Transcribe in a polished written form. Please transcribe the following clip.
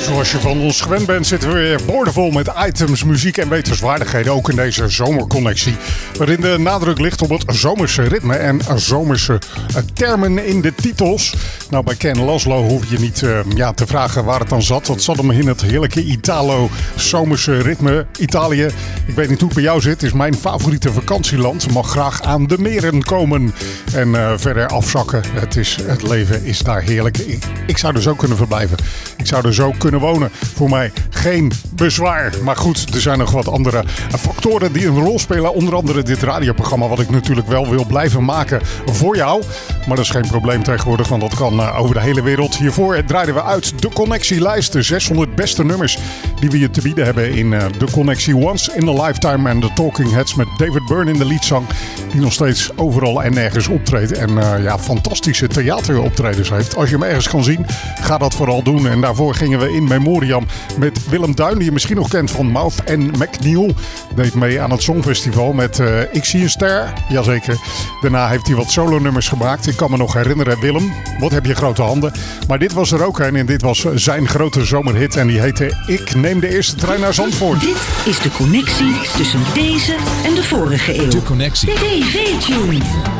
Zoals je van ons gewend bent, zitten we weer boordevol met items, muziek en wetenswaardigheden. Ook in deze zomerconnectie, waarin de nadruk ligt op het zomerse ritme en zomerse termen in de titels. Nou, bij Ken Laszlo hoef je niet te vragen waar het dan zat. Dat zat hem in het heerlijke Italo-zomerse ritme. Italië, ik weet niet hoe het bij jou zit, is mijn favoriete vakantieland. Mag graag aan de meren komen en verder afzakken. Het leven is daar heerlijk. Ik zou er zo kunnen verblijven. Ik zou er zo kunnen wonen. Voor mij geen bezwaar. Maar goed, er zijn nog wat andere factoren die een rol spelen. Onder andere dit radioprogramma, wat ik natuurlijk wel wil blijven maken voor jou. Maar dat is geen probleem tegenwoordig, want dat kan over de hele wereld. Hiervoor draaiden we uit de Connectielijst. De 600 beste nummers die we je te bieden hebben in de Connectie Once in a Lifetime. En de Talking Heads met David Byrne in de liedzang. Die nog steeds overal en nergens optreedt. En fantastische theateroptredens heeft. Als je hem ergens kan zien, ga dat vooral doen. En daarvoor gingen we in memoriam met Willem Duin, die je misschien nog kent van Mouth and McNeil. Deed mee aan het Songfestival met Ik zie een ster. Jazeker. Daarna heeft hij wat solo-nummers gemaakt. Ik kan me nog herinneren, Willem, wat heb je grote handen. Maar dit was er ook een en dit was zijn grote zomerhit. En die heette Ik neem de eerste trein naar Zandvoort. Dit is de connectie tussen deze en de vorige eeuw. De Connectie. TV-tune.